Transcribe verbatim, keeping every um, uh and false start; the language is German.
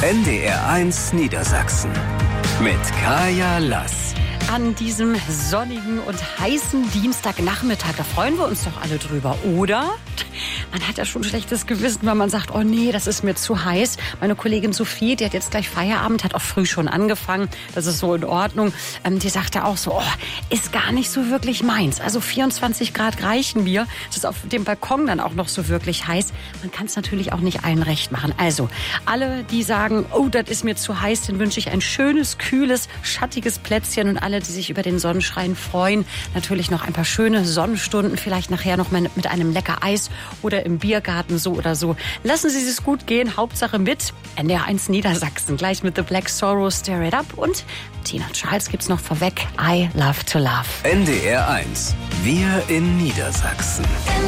N D R eins Niedersachsen mit Kaya Lass. An diesem sonnigen und heißen Dienstagnachmittag, da freuen wir uns doch alle drüber, oder? Man hat ja schon ein schlechtes Gewissen, weil man sagt, oh nee, das ist mir zu heiß. Meine Kollegin Sophie, die hat jetzt gleich Feierabend, hat auch früh schon angefangen. Das ist so in Ordnung. Ähm, die sagte auch so, oh, ist gar nicht so wirklich meins. Also vierundzwanzig Grad reichen mir. Es ist auf dem Balkon dann auch noch so wirklich heiß. Man kann es natürlich auch nicht allen recht machen. Also alle, die sagen, oh, das ist mir zu heiß, den wünsche ich ein schönes, kühles, schattiges Plätzchen. Und alle, die sich über den Sonnenschein freuen, natürlich noch ein paar schöne Sonnenstunden, vielleicht nachher noch mal mit einem lecker Eis oder im Biergarten, so oder so. Lassen Sie es gut gehen, Hauptsache mit N D R eins Niedersachsen. Gleich mit The Black Sorrow, Stir It Up, und Tina Charles gibt's noch vorweg, I Love to Love. N D R eins, wir in Niedersachsen.